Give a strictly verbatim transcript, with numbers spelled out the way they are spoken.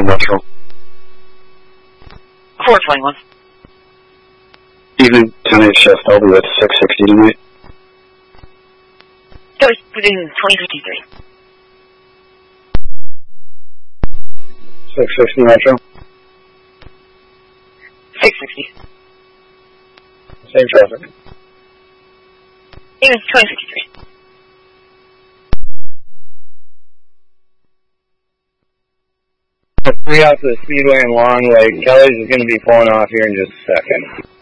Metro. four twenty-one. Evening, ten eight Chef, I'll be at six sixty tonight. That was within twenty fifty-three. six sixty Metro. six sixty. Same traffic. Even twenty fifty-three. Three out to the Speedway and Long Lake. Kelly's is going to be pulling off here in just a second.